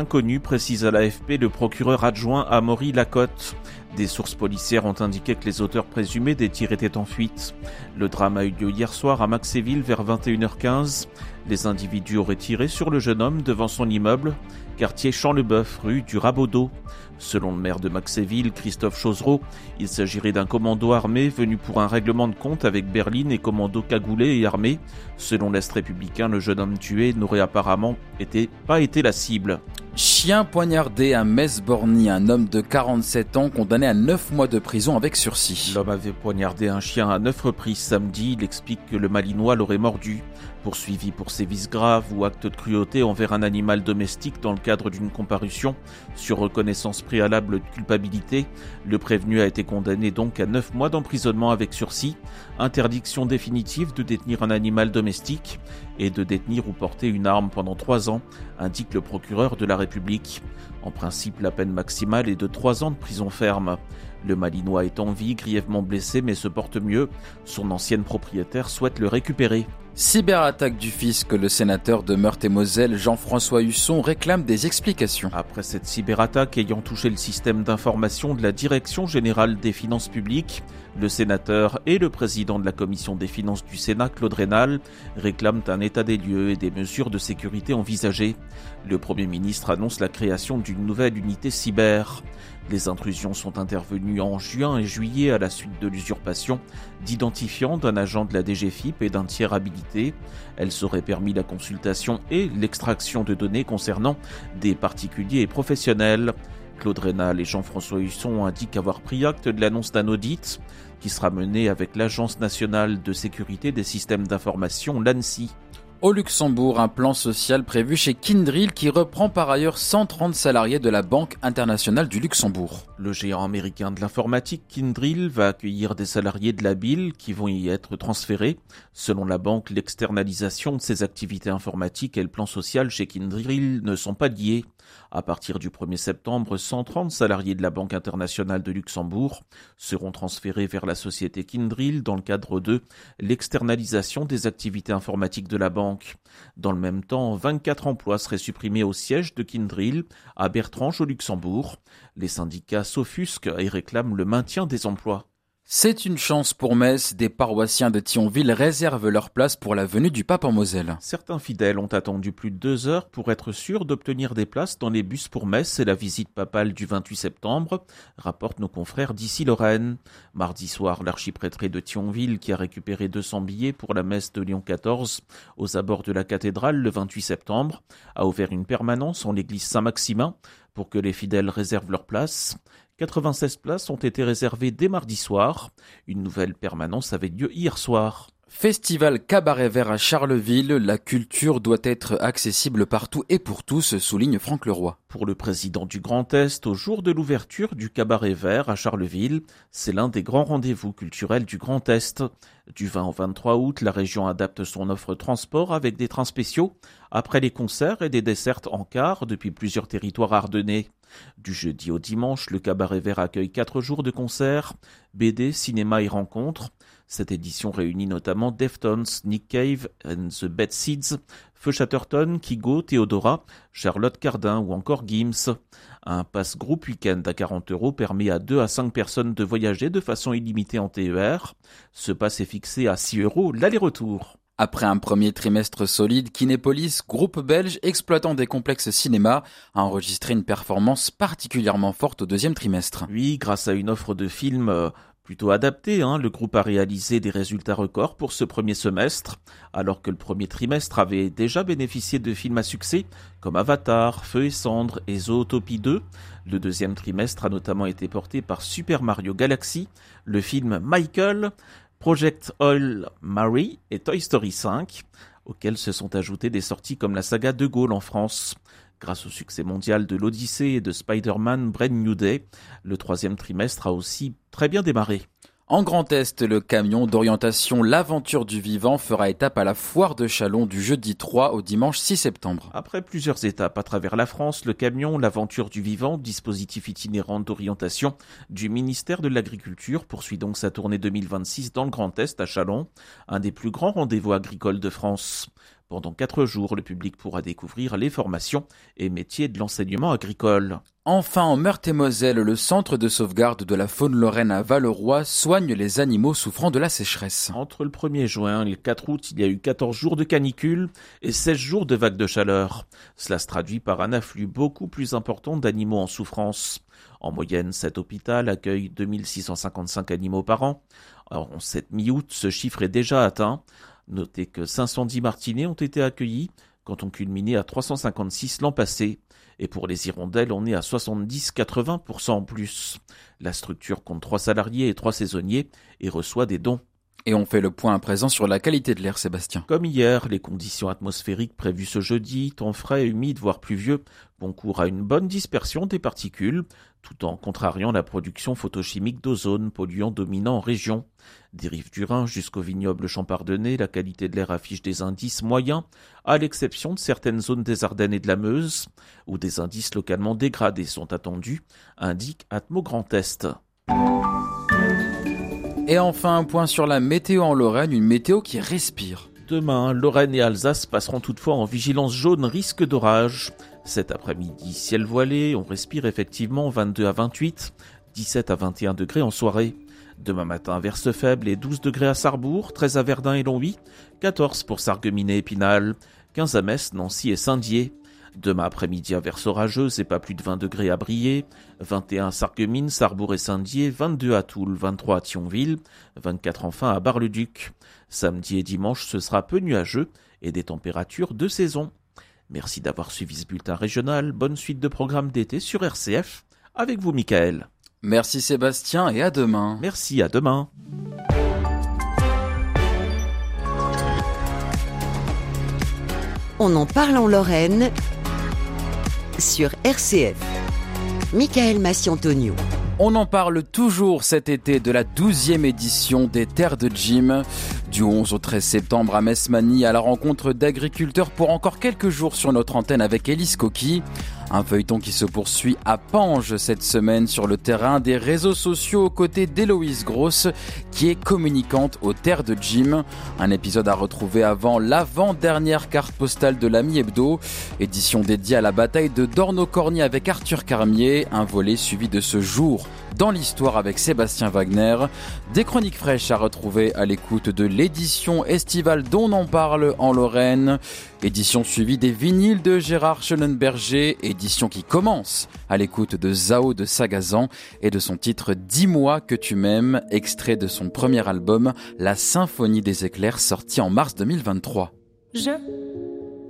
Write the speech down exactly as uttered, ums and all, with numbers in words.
Inconnu, précise à l'A F P le procureur adjoint Amaury Lacotte. Des sources policières ont indiqué que les auteurs présumés des tirs étaient en fuite. Le drame a eu lieu hier soir à Maxéville vers vingt et une heures quinze. Les individus auraient tiré sur le jeune homme devant son immeuble, quartier Champ-le-Bœuf, rue du Rabaudot. Selon le maire de Maxéville, Christophe Chosereau, il s'agirait d'un commando armé venu pour un règlement de compte avec Berline et commando cagoulé et armé. Selon l'Est républicain, le jeune homme tué n'aurait apparemment été, pas été la cible. Chien poignardé à Metz-Borny, un homme de quarante-sept ans condamné à neuf mois de prison avec sursis. L'homme avait poignardé un chien à neuf reprises samedi. Il explique que le Malinois l'aurait mordu. Poursuivi pour sévices graves ou actes de cruauté envers un animal domestique dans le cadre d'une comparution sur reconnaissance préalable de culpabilité, le prévenu a été condamné donc à neuf mois d'emprisonnement avec sursis, interdiction définitive de détenir un animal domestique et de détenir ou porter une arme pendant trois ans, indique le procureur de la République. En principe, la peine maximale est de trois ans de prison ferme. Le Malinois est en vie, grièvement blessé mais se porte mieux. Son ancienne propriétaire souhaite le récupérer. Cyberattaque du fisc, le sénateur de Meurthe-et-Moselle, Jean-François Husson, réclame des explications. Après cette cyberattaque ayant touché le système d'information de la Direction générale des finances publiques, le sénateur et le président de la commission des finances du Sénat, Claude Raynal, réclament un état des lieux et des mesures de sécurité envisagées. Le Premier ministre annonce la création d'une nouvelle unité cyber. Les intrusions sont intervenues en juin et juillet à la suite de l'usurpation d'identifiants d'un agent de la D G F I P et d'un tiers habilité. Elles auraient permis la consultation et l'extraction de données concernant des particuliers et professionnels. Claude Raynal et Jean-François Husson indiquent avoir pris acte de l'annonce d'un audit qui sera mené avec l'Agence nationale de sécurité des systèmes d'information, l'ANSSI. Au Luxembourg, un plan social prévu chez Kyndryl qui reprend par ailleurs cent trente salariés de la Banque internationale du Luxembourg. Le géant américain de l'informatique Kyndryl va accueillir des salariés de la B I L qui vont y être transférés. Selon la banque, l'externalisation de ses activités informatiques et le plan social chez Kyndryl ne sont pas liés. À partir du premier septembre, cent trente salariés de la Banque internationale de Luxembourg seront transférés vers la société Kyndryl dans le cadre de l'externalisation des activités informatiques de la banque. Dans le même temps, vingt-quatre emplois seraient supprimés au siège de Kyndryl à Bertrange au Luxembourg. Les syndicats s'offusquent et réclament le maintien des emplois. C'est une chance pour Metz, des paroissiens de Thionville réservent leur place pour la venue du pape en Moselle. Certains fidèles ont attendu plus de deux heures pour être sûrs d'obtenir des places dans les bus pour Metz et la visite papale du vingt-huit septembre, rapportent nos confrères d'ici Lorraine. Mardi soir, l'archiprêtré de Thionville, qui a récupéré deux cents billets pour la messe de Léon quatorze aux abords de la cathédrale le vingt-huit septembre, a ouvert une permanence en l'église Saint-Maximin pour que les fidèles réservent leurs places. quatre-vingt-seize places ont été réservées dès mardi soir. Une nouvelle permanence avait lieu hier soir. Festival Cabaret Vert à Charleville, la culture doit être accessible partout et pour tous, souligne Franck Leroy. Pour le président du Grand Est, au jour de l'ouverture du Cabaret Vert à Charleville, c'est l'un des grands rendez-vous culturels du Grand Est. Du vingt au vingt-trois août, la région adapte son offre transport avec des trains spéciaux, après les concerts et des dessertes en car depuis plusieurs territoires ardennais. Du jeudi au dimanche, le Cabaret Vert accueille quatre jours de concerts, B D, cinéma et rencontres. Cette édition réunit notamment Deftones, Nick Cave and the Bad Seeds, Feu Chatterton, Kygo, Theodora, Charlotte Cardin ou encore Gims. Un pass groupe week-end à quarante euros permet à deux à cinq personnes de voyager de façon illimitée en T E R. Ce pass est fixé à six euros l'aller-retour. Après un premier trimestre solide, Kinépolis, groupe belge exploitant des complexes cinéma, a enregistré une performance particulièrement forte au deuxième trimestre. Oui, grâce à une offre de films euh, plutôt adaptée, hein, le groupe a réalisé des résultats records pour ce premier semestre, alors que le premier trimestre avait déjà bénéficié de films à succès comme Avatar, Feu et Cendres et Zootopie deux. Le deuxième trimestre a notamment été porté par Super Mario Galaxy, le film Michael, Project Hail Mary et Toy Story cinq, auxquels se sont ajoutées des sorties comme la saga De Gaulle en France. Grâce au succès mondial de l'Odyssée et de Spider-Man Brand New Day, le troisième trimestre a aussi très bien démarré. En Grand Est, le camion d'orientation L'Aventure du Vivant fera étape à la foire de Châlons du jeudi trois au dimanche six septembre. Après plusieurs étapes à travers la France, le camion L'Aventure du Vivant, dispositif itinérant d'orientation du ministère de l'Agriculture, poursuit donc sa tournée deux mille vingt-six dans le Grand Est à Châlons, un des plus grands rendez-vous agricoles de France. Pendant quatre jours, le public pourra découvrir les formations et métiers de l'enseignement agricole. Enfin, en Meurthe-et-Moselle, le centre de sauvegarde de la faune lorraine à Valleroy soigne les animaux souffrant de la sécheresse. Entre le premier juin et le quatre août, il y a eu quatorze jours de canicule et seize jours de vagues de chaleur. Cela se traduit par un afflux beaucoup plus important d'animaux en souffrance. En moyenne, cet hôpital accueille deux mille six cent cinquante-cinq animaux par an. Alors, en cette mi-août, ce chiffre est déjà atteint. Notez que cinq cent dix martinets ont été accueillis, quand on culminait à trois cent cinquante-six l'an passé. Et pour les hirondelles, on est à soixante-dix à quatre-vingts pour cent en plus. La structure compte trois salariés et trois saisonniers et reçoit des dons. Et on fait le point à présent sur la qualité de l'air, Sébastien. Comme hier, les conditions atmosphériques prévues ce jeudi, temps frais, humide, voire pluvieux, concourent à une bonne dispersion des particules, tout en contrariant la production photochimique d'ozone, polluant dominant en région. Des rives du Rhin jusqu'au vignoble champardonnais, la qualité de l'air affiche des indices moyens, à l'exception de certaines zones des Ardennes et de la Meuse, où des indices localement dégradés sont attendus, indique Atmo Grand Est. Et enfin, un point sur la météo en Lorraine, une météo qui respire. Demain, Lorraine et Alsace passeront toutefois en vigilance jaune risque d'orage. Cet après-midi, ciel voilé, on respire effectivement vingt-deux à vingt-huit, dix-sept à vingt et un degrés en soirée. Demain matin, averse faible et douze degrés à Sarrebourg, treize à Verdun et Longwy, quatorze pour Sarreguemines et Épinal, quinze à Metz, Nancy et Saint-Dié. Demain après-midi, averse orageuse et pas plus de vingt degrés à Briey, vingt et un à Sarreguemines, Sarrebourg et Saint-Dié, vingt-deux à Toul, vingt-trois à Thionville, vingt-quatre enfin à Bar-le-Duc. Samedi et dimanche, ce sera peu nuageux et des températures de saison. Merci d'avoir suivi ce bulletin régional. Bonne suite de programmes d'été sur R C F. Avec vous, Michael. Merci Sébastien et à demain. Merci, à demain. On en parle en Lorraine sur R C F. Michael Massiantonio. On en parle toujours cet été de la douzième édition des Terres de Gym. Du onze au treize septembre à Metz-Magny, à la rencontre d'agriculteurs pour encore quelques jours sur notre antenne avec Élise Coqui. Un feuilleton qui se poursuit à Pange cette semaine sur le terrain des réseaux sociaux aux côtés d'Héloïse Grosse qui est communicante aux Terres de Gym. Un épisode à retrouver avant l'avant-dernière carte postale de l'Ami Hebdo. Édition dédiée à la bataille de Dorno-Cornier avec Arthur Carmier. Un volet suivi de ce jour dans l'histoire avec Sébastien Wagner. Des chroniques fraîches à retrouver à l'écoute de l'édition estivale dont on en parle en Lorraine. Édition suivie des vinyles de Gérard Schellenberger. Édition qui commence à l'écoute de Zao de Sagazan et de son titre « Dis-moi que tu m'aimes », extrait de son premier album La Symphonie des éclairs sorti en mars deux mille vingt-trois. Je